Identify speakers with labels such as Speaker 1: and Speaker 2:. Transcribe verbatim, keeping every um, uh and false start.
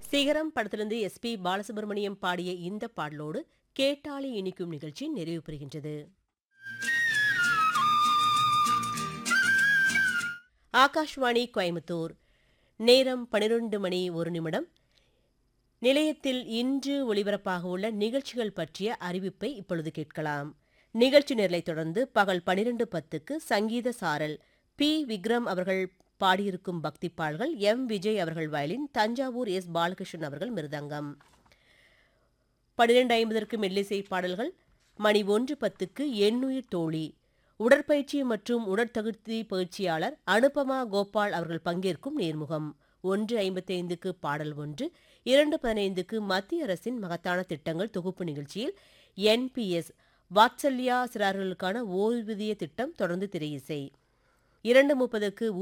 Speaker 1: சிகரம் படத்திலிருந்து S B Balasubramaniam பாடிய இந்த பாடலோடு கேட்டாலே இனிக்கும் நிகழ்ச்சி நிறைவு பெறுகின்றது. ஆகாஷ்வாணி கோயம்புத்தூர். நேரம் பனிரெண்டு மணி ஒரு நிமிடம். நிலையத்தில் இன்று ஒலிபரப்பாக உள்ள நிகழ்ச்சிகள் பற்றிய அறிவிப்பை இப்பொழுது கேட்கலாம். நிகழ்ச்சி நிரலை தொடர்ந்து பகல் பனிரெண்டு பத்துக்கு சங்கீத சாரல். பி விக்ரம் அவர்கள் பாடியிருக்கும் பக்தி பாடல்கள். எம் விஜய் அவர்கள் வயலின், தஞ்சாவூர் எஸ் பாலகிருஷ்ணன் அவர்கள் மிருதங்கம். பனிரெண்டு ஐம்பதற்கு மெல்லிசை பாடல்கள். மணி ஒன்று பத்துக்கு எண்ணுயிர் தோழி. உடற்பயிற்சி மற்றும் உடற்தகுதி பயிற்சியாளர் அனுபமா கோபால் அவர்கள் பங்கேற்கும் நேர்முகம். ஒன்று ஐம்பத்தி ஐந்துக்கு பாடல் ஒன்று. இரண்டு பதினைந்துக்கு மத்திய அரசின் மகத்தான திட்டங்கள் தொகுப்பு நிகழ்ச்சியில் என் பி எஸ் வாத்சல்யா சிறார்களுக்கான ஓய்வூதிய திட்டம் தொடர்ந்து திரையிசை. இரண்டு முப்பதுக்கு